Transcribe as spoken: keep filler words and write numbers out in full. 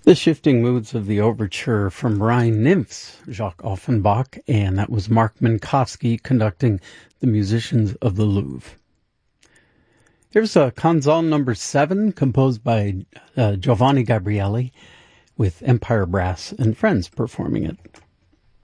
The Shifting Moods of the Overture from Rhine Nymphs, Jacques Offenbach, and that was Mark Minkowski conducting the Musicians of the Louvre. Here's a Canzone number seven, composed by uh, Giovanni Gabrieli, with Empire Brass and Friends performing it.